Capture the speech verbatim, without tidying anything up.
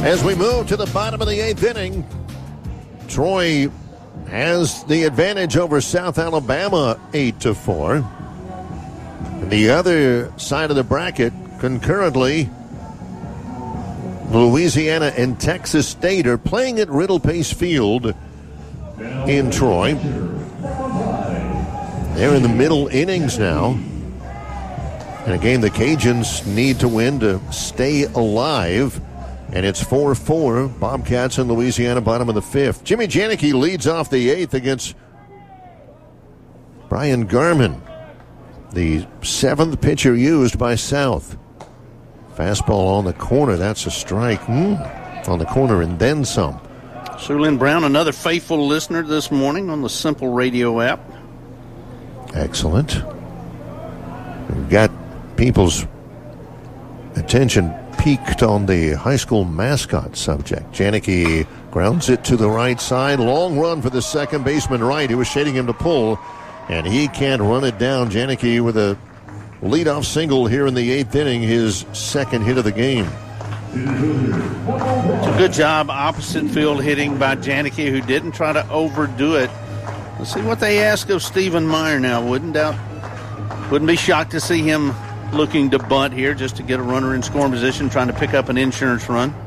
As we move to the bottom of the eighth inning, Troy has the advantage over South Alabama eight to four. And the other side of the bracket, concurrently, Louisiana and Texas State are playing at Riddle Pace Field in Troy. They're in the middle innings now. And a game the Cajuns need to win to stay alive. And it's four four, Bobcats in Louisiana, bottom of the fifth. Jimmy Janicki leads off the eighth against Brian Garman, the seventh pitcher used by South. Fastball on the corner, that's a strike. Mm, on the corner and then some. Sue Lynn Brown, another faithful listener this morning on the Simple Radio app. Excellent. We've got people's attention peaked on the high school mascot subject. Janicki grounds it to the right side. Long run for the second baseman right. He was shading him to pull, and he can't run it down. Janicki with a leadoff single here in the eighth inning, his second hit of the game. It's a good job opposite field hitting by Janicki, who didn't try to overdo it. Let's see what they ask of Stephen Meyer now. Wouldn't doubt, wouldn't be shocked to see him looking to bunt here just to get a runner in scoring position, trying to pick up an insurance run.